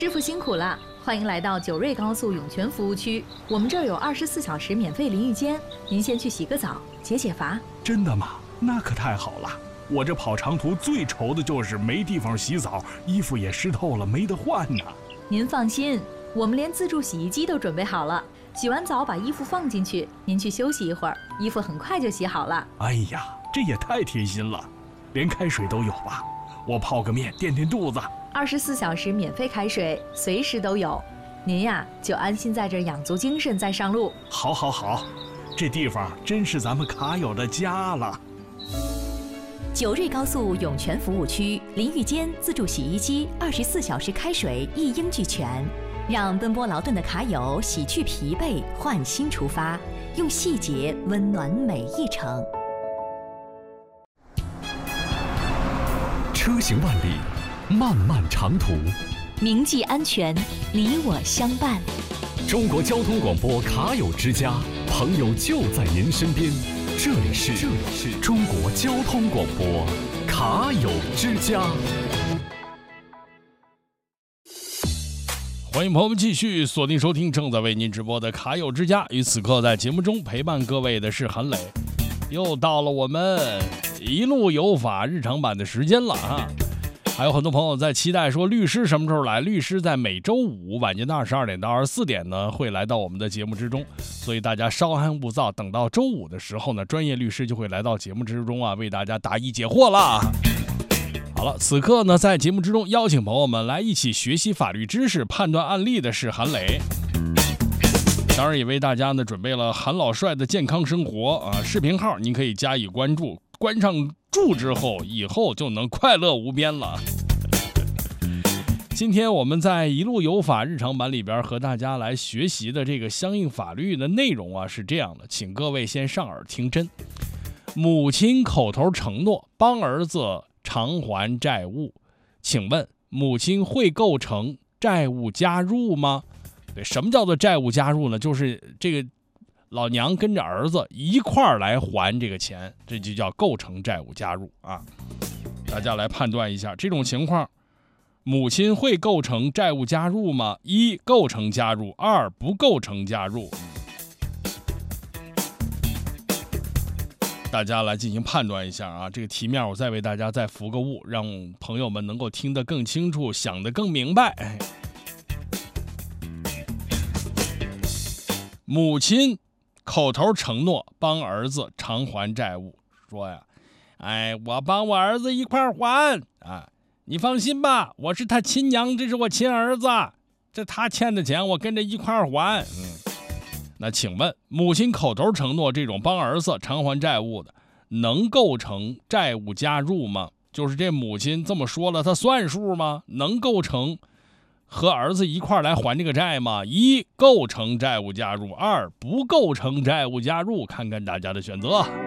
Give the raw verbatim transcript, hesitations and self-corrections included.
师傅辛苦了，欢迎来到九瑞高速涌泉服务区。我们这儿有二十四小时免费淋浴间，您先去洗个澡，解解乏。 真的吗？那可太好了！我这跑长途最愁的就是没地方洗澡，衣服也湿透了，没得换呢。 您放心，我们连自助洗衣机都准备好了。洗完澡把衣服放进去，您去休息一会儿，衣服很快就洗好了。 哎呀，这也太贴心了，连开水都有吧？我泡个面垫垫肚子。 二十四小时免费开水，随时都有。您呀，就安心在这儿养足精神再上路。 好，好，好，这地方真是咱们卡友的家了。 九瑞高速涌泉服务区，淋浴间、自助洗衣机，二十四小时开水一应俱全，让奔波劳顿的卡友洗去疲惫，焕新出发，用细节温暖每一程。 车行万里，漫漫长途， 铭记安全，你我相伴。 中国交通广播卡友之家，朋友就在您身边。这里是这里是中国交通广播卡友之家。 欢迎朋友们继续锁定收听正在为您直播的卡友之家，与此刻在节目中陪伴各位的是韩磊。又到了我们一路有法日常版的时间了啊！还有很多朋友在期待说律师什么时候来。律师在每周五晚间的二十二点到二十四点呢会来到我们的节目之中，所以大家稍安勿躁，等到周五的时候呢，专业律师就会来到节目之中啊，为大家答疑解惑啦。好了，此刻呢在节目之中邀请朋友们来一起学习法律知识、判断案例的是韩磊。当然也为大家呢准备了韩老帅的健康生活啊视频号，您可以加以关注，关上注之后，以后就能快乐无边了。今天我们在一路有法日常版里边和大家来学习的这个相应法律的内容啊是这样的，请各位先上耳听真。母亲口头承诺帮儿子偿还债务，请问母亲会构成债务加入吗？对，什么叫做债务加入呢？就是这个老娘跟着儿子一块儿来还这个钱，这就叫构成债务加入啊！大家来判断一下这种情况，母亲会构成债务加入吗？一、构成加入；二、不构成加入。大家来进行判断一下啊！这个题面我再为大家再服个务，让朋友们能够听得更清楚，想得更明白。母亲口头承诺帮儿子偿还债务，说呀，哎，我帮我儿子一块还啊，你放心吧，我是他亲娘，这是我亲儿子，这他欠的钱我跟着一块还。嗯，那请问母亲口头承诺这种帮儿子偿还债务的，能构成债务加入吗？就是这母亲这么说了，他算数吗？能构成和儿子一块来还这个债吗？一、构成债务加入；二、不构成债务加入。看看大家的选择。